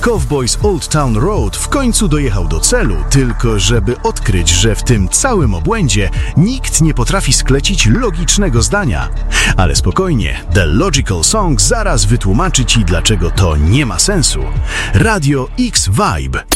Cowboys Old Town Road w końcu dojechał do celu, tylko żeby odkryć, że w tym całym obłędzie nikt nie potrafi sklecić logicznego zdania. Ale spokojnie, The Logical Song zaraz wytłumaczy Ci, dlaczego to nie ma sensu. Radio X Vibe.